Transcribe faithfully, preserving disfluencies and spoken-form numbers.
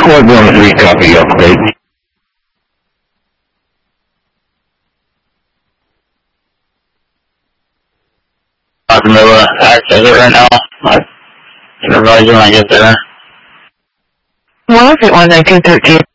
Squad one three, copy, your plate. Talking to uh, access it right now. My supervisor when I get there. Well, if it was nineteen thirteen.